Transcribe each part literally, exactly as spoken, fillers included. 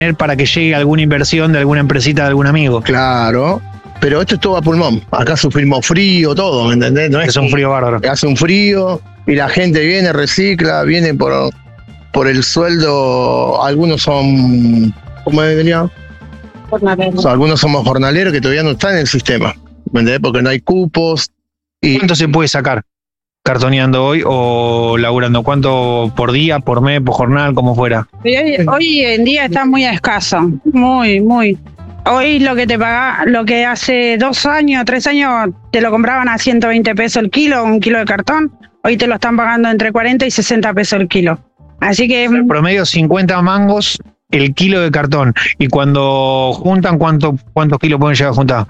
para que llegue alguna inversión de alguna empresita de algún amigo. Claro, pero esto es todo a pulmón. Acá sufrimos frío, todo, ¿me entendés? No es, Es un frío bárbaro. hace un frío y la gente viene, recicla, viene por, por el sueldo. Algunos son, ¿cómo diría? Jornaleros. O sea, algunos somos jornaleros que todavía no están en el sistema, ¿me entendés? Porque no hay cupos. Y ¿Cuánto se puede sacar cartoneando hoy o laburando? ¿Cuánto por día, por mes, por jornal, como fuera? Y Hoy, hoy en día está muy escaso, muy, muy. Hoy lo que te paga, lo que hace dos años, tres años te lo compraban a ciento veinte pesos el kilo, un kilo de cartón, hoy te lo están pagando entre cuarenta y sesenta pesos el kilo. Así que En promedio cincuenta mangos el kilo de cartón. Y cuando juntan, ¿cuánto, ¿cuántos kilos pueden llegar a juntar?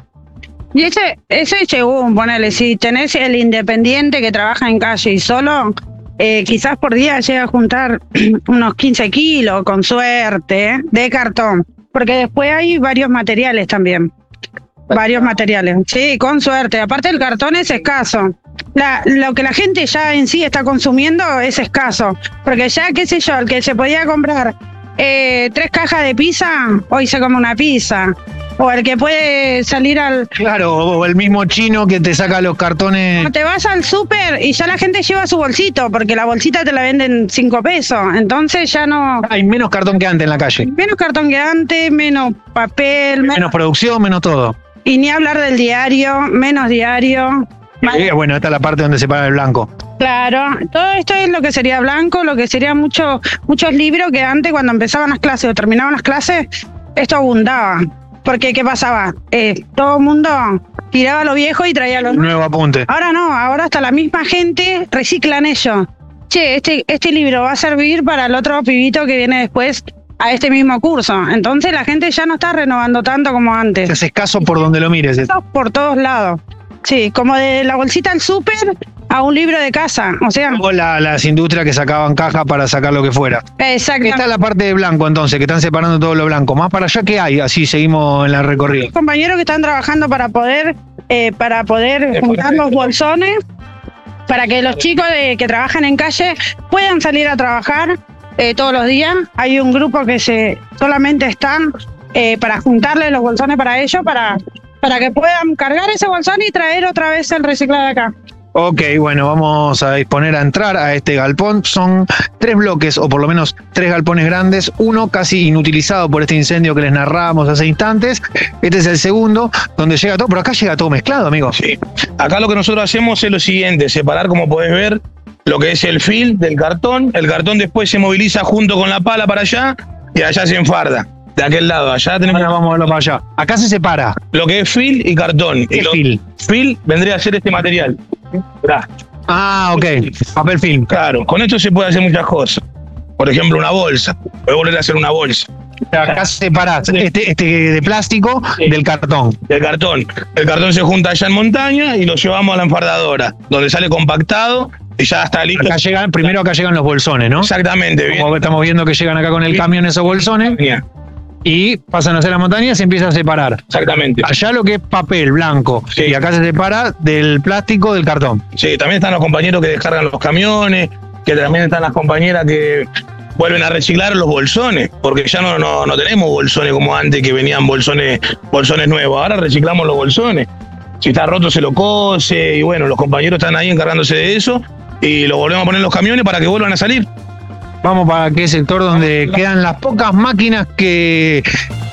y ese, ese según, ponele, si tenés el independiente que trabaja en calle y solo, eh, quizás por día llega a juntar unos quince kilos, con suerte, ¿eh? de cartón. Porque después hay varios materiales también. Varios materiales. Sí, con suerte. Aparte el cartón es escaso. La, lo que la gente ya en sí está consumiendo es escaso. Porque ya, qué sé yo, el que se podía comprar eh, tres cajas de pizza, hoy se come una pizza. O el que puede salir al... Claro, o el mismo chino que te saca los cartones. Te vas al súper y ya la gente lleva su bolsito, porque la bolsita te la venden cinco pesos. Entonces ya no... Hay menos cartón que antes en la calle. Menos cartón que antes, menos papel, menos... Menos producción, menos todo. Y ni hablar del diario, menos diario. Eh, bueno, esta es la parte donde se para el blanco. Claro, todo esto es lo que sería blanco, lo que sería mucho, muchos libros que antes cuando empezaban las clases o terminaban las clases, esto abundaba. Porque, ¿qué pasaba? Eh, todo el mundo tiraba lo viejo y traía lo nuevo. Nuevo apunte. Ahora no, ahora hasta la misma gente reciclan ellos. Che, este, este libro va a servir para el otro pibito que viene después a este mismo curso. Entonces la gente ya no está renovando tanto como antes. Es escaso por donde lo mires. Eso por todos lados. Sí, como de la bolsita al súper a un libro de casa. O sea, O la- las industrias que sacaban caja para sacar lo que fuera. exacto. Está la parte de blanco entonces, que están separando todo lo blanco. Más para allá que hay, así seguimos en la recorrida. Compañeros que están trabajando para poder, eh, para poder juntar los bolsones, para que los chicos de, que trabajan en calle puedan salir a trabajar eh, todos los días. Hay un grupo que se solamente están eh, para juntarle los bolsones para ellos, para, para que puedan cargar ese bolsón y traer otra vez el reciclado acá. Ok, bueno, vamos a disponer a entrar a este galpón. Son tres bloques, o por lo menos tres galpones grandes. Uno casi inutilizado por este incendio que les narrábamos hace instantes. Este es el segundo, donde llega todo, pero acá llega todo mezclado, amigo. Sí. Acá lo que nosotros hacemos es lo siguiente, separar, como podés ver, lo que es el fil del cartón. El cartón después se moviliza junto con la pala para allá y allá se enfarda. De aquel lado, allá tenemos Ahora vamos a verlo para allá. Acá se separa. lo que es fil y cartón. ¿Qué Y lo- fil? Fil vendría a ser este material. Mirá, Ah, ok. Papel film. claro, con esto se puede hacer muchas cosas. Por ejemplo, una bolsa. Puedes volver a hacer una bolsa. Acá separás este, este de plástico del cartón. El cartón. El cartón se junta allá en montaña y lo llevamos a la enfardadora, donde sale compactado y ya está listo. Acá llegan, primero acá llegan los bolsones, ¿no? Exactamente, bien. Como estamos viendo que llegan acá con el camión esos bolsones Bien, y pasan hacia la montaña y se empieza a separar. exactamente. Allá lo que es papel blanco Sí. y acá se separa del plástico del cartón. Sí, también están los compañeros que descargan los camiones, que también están las compañeras que vuelven a reciclar los bolsones, porque ya no, no, no tenemos bolsones como antes, que venían bolsones, bolsones nuevos. Ahora reciclamos los bolsones. Si está roto se lo cose y bueno, los compañeros están ahí encargándose de eso y lo volvemos a poner en los camiones para que vuelvan a salir. Vamos para aquel sector donde quedan las pocas máquinas que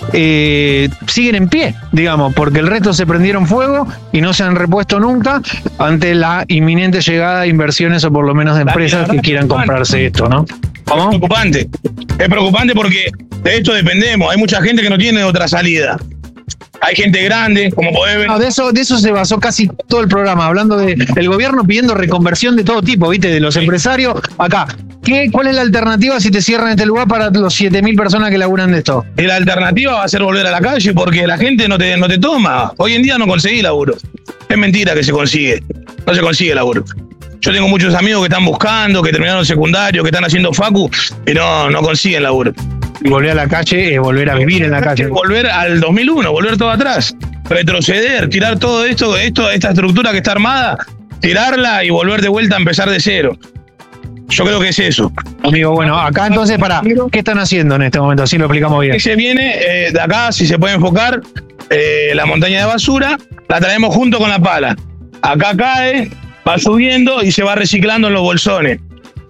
eh, siguen en pie, digamos, porque el resto se prendieron fuego y no se han repuesto nunca ante la inminente llegada de inversiones o por lo menos de empresas que quieran comprarse esto, ¿no? Es ¿Cómo? preocupante. Es preocupante porque de esto dependemos. Hay mucha gente que no tiene otra salida. Hay gente grande, como podés ver. No, de eso, de eso se basó casi todo el programa, hablando de el gobierno pidiendo reconversión de todo tipo, ¿viste? De los empresarios. Acá, ¿qué, ¿cuál es la alternativa si te cierran este lugar para los siete mil personas que laburan de esto? Y la alternativa va a ser volver a la calle porque la gente no te, no te toma. Hoy en día no conseguí laburo. Es mentira que se consigue. No se consigue laburo. Yo tengo muchos amigos que están buscando, que terminaron secundario, que están haciendo facu y no, no consiguen laburo. Y volver a la calle es volver a vivir en la calle. Volver al dos mil uno, volver todo atrás. Retroceder, tirar todo esto, esto, esta estructura que está armada, tirarla y volver de vuelta a empezar de cero. Yo creo que es eso. Amigo, bueno, acá entonces, para, ¿qué están haciendo en este momento? Así lo explicamos bien. Que se viene eh, de acá, si se puede enfocar, eh, la montaña de basura, la traemos junto con la pala. Acá cae, va subiendo y se va reciclando en los bolsones.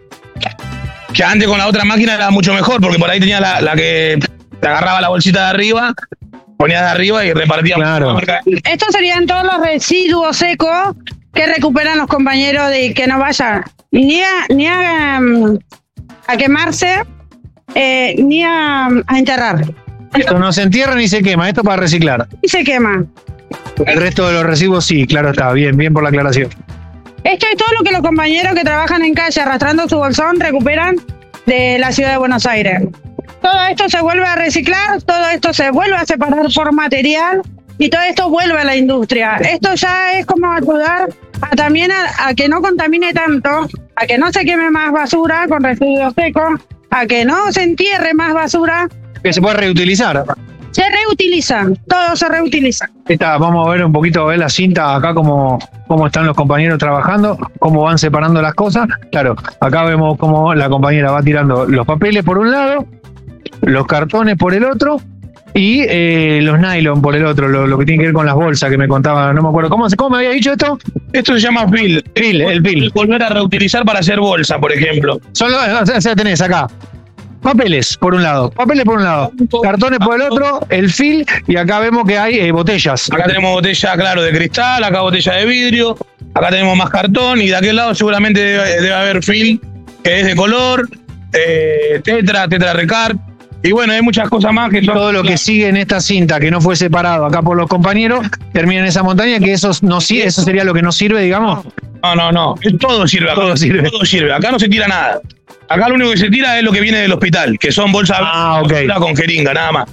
Que antes con la otra máquina era mucho mejor, porque por ahí tenía la, la que te agarraba la bolsita de arriba, ponía de arriba y repartía. Claro. Estos serían todos los residuos secos que recuperan los compañeros de que no vayan ni a, ni a, um, a quemarse, eh, ni a, a enterrar. Esto no se entierra ni se quema, esto para reciclar. Y se quema. El resto de los residuos sí, claro está, bien, bien por la aclaración. Esto es todo lo que los compañeros que trabajan en calle arrastrando su bolsón recuperan de la ciudad de Buenos Aires. Todo esto se vuelve a reciclar, todo esto se vuelve a separar por material y todo esto vuelve a la industria. Esto ya es como ayudar a, también a, a que no contamine tanto, a que no se queme más basura con residuos secos, a que no se entierre más basura. Que se puede reutilizar. Se reutilizan, todo se reutiliza. Esta, vamos a ver un poquito, ver la cinta acá, cómo, cómo están los compañeros trabajando, cómo van separando las cosas. Claro, acá vemos cómo la compañera va tirando los papeles por un lado, los cartones por el otro y eh, los nylon por el otro, lo, lo que tiene que ver con las bolsas que me contaba, no me acuerdo. ¿Cómo, cómo me había dicho esto? Esto se llama fill. Fill, el fill. Volver a reutilizar para hacer bolsa, por ejemplo. Solo, o sea, tenés acá papeles por un lado, papeles por un lado, cartones por el otro, el fill, y acá vemos que hay eh, botellas. Acá tenemos botella, claro, de cristal, acá botella de vidrio, acá tenemos más cartón, y de aquel lado seguramente debe, debe haber fill, que es de color, eh, tetra, tetra recart, y bueno, hay muchas cosas más que son... Todo lo que sigue en esta cinta, que no fue separado acá por los compañeros, termina en esa montaña, que eso, no, eso sería lo que no sirve, digamos. No, no, no, todo sirve acá. Todo sirve. Todo sirve, acá no se tira nada. Acá lo único que se tira es lo que viene del hospital, que son bolsas ah, okay. con jeringa, nada más.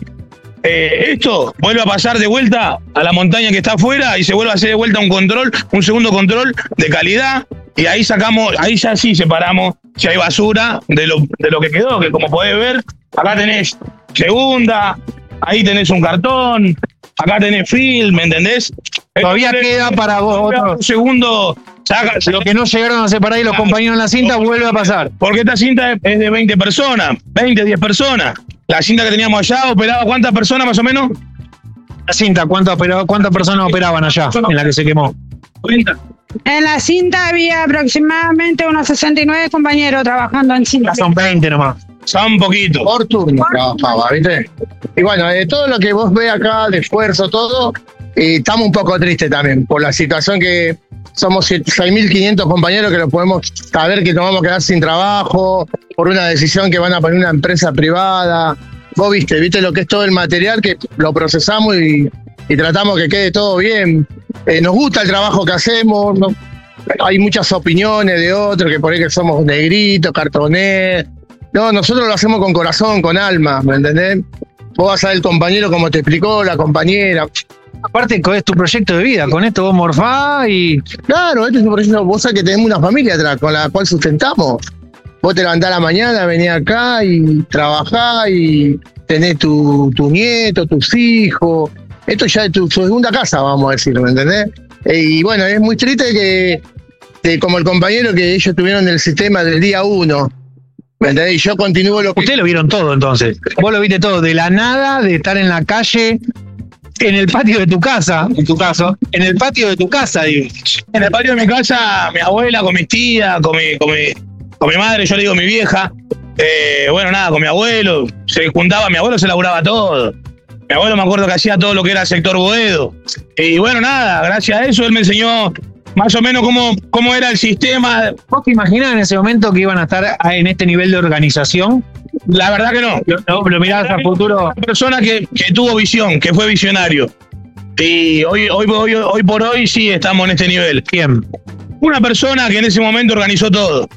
Eh, esto vuelve a pasar de vuelta a la montaña que está afuera y se vuelve a hacer de vuelta un control, un segundo control de calidad, y ahí sacamos, ahí ya sí separamos si hay basura de lo, de lo que quedó, que como podés ver, acá tenés segunda, ahí tenés un cartón, acá tenés film, ¿me entendés? Todavía Entonces, queda para vos otro un segundo. Saca, lo que no llegaron a separar y los compañeros en la cinta vuelve a pasar. Porque esta cinta es de veinte personas, veinte, diez personas. La cinta que teníamos allá operaba ¿cuántas personas más o menos? La cinta, ¿cuántas, cuántas personas operaban allá en la que se quemó? treinta. En la cinta había aproximadamente unos sesenta y nueve compañeros trabajando en cinta. Son veinte nomás. Son poquitos. Por turno trabajaba, ¿viste? Y bueno, de todo lo que vos ves acá, de esfuerzo, todo, eh, estamos un poco tristes también por la situación que somos seis mil quinientos compañeros que lo podemos saber que nos vamos a quedar sin trabajo por una decisión que van a poner una empresa privada. Vos viste, viste lo que es todo el material que lo procesamos y, y tratamos que quede todo bien. Eh, nos gusta el trabajo que hacemos, ¿no? Hay muchas opiniones de otros que por ahí que somos negritos, cartoneros. No, nosotros lo hacemos con corazón, con alma, ¿me entendés? Vos vas a ver el compañero como te explicó, la compañera. Aparte, es tu proyecto de vida, con esto vos morfás y... Claro, este es un proyecto, vos sabés que tenemos una familia atrás con la cual sustentamos. Vos te levantás a la mañana, venís acá y trabajás y tenés tu, tu nieto, tus hijos. Esto ya es tu, tu segunda casa, vamos a decir, ¿me entendés? Eh, y bueno, es muy triste que, que como el compañero que ellos tuvieron el sistema del día uno, ¿me entendés? Y yo continúo lo que... Ustedes lo vieron todo entonces. Vos lo viste todo, de la nada, de estar en la calle... En el patio de tu casa, en tu caso, en el patio de tu casa, digo. En el patio de mi casa, mi abuela, con mis tías, con mi, con mi, con mi madre, yo le digo mi vieja. Eh, bueno, nada, con mi abuelo, se juntaba, mi abuelo se laburaba todo. Mi abuelo me acuerdo que hacía todo lo que era el sector Boedo. Y bueno, nada, gracias a eso él me enseñó más o menos cómo, cómo era el sistema. ¿Vos te imaginás en ese momento que iban a estar en este nivel de organización? La verdad que no. No, pero mirás a futuro. Una persona que, que tuvo visión, que fue visionario. Y hoy, hoy, hoy, hoy por hoy sí estamos en este nivel. ¿Quién? Una persona que en ese momento organizó todo.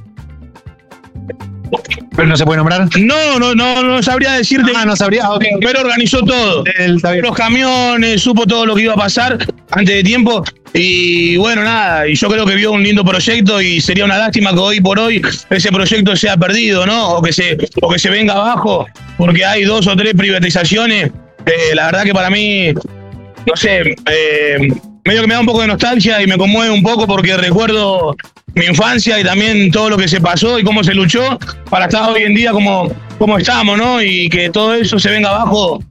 ¿Pero no se puede nombrar? No, no, no, no sabría decirte. Ah, no sabría, ok. Pero organizó todo. El, Los camiones, supo todo lo que iba a pasar antes de tiempo. Y bueno, nada, y yo creo que vio un lindo proyecto y sería una lástima que hoy por hoy ese proyecto sea perdido, ¿no? O que se, o que se venga abajo, porque hay dos o tres privatizaciones. Eh, la verdad que para mí, no sé, eh, medio que me da un poco de nostalgia y me conmueve un poco porque recuerdo mi infancia y también todo lo que se pasó y cómo se luchó para estar hoy en día como, como estamos, ¿no? Y que todo eso se venga abajo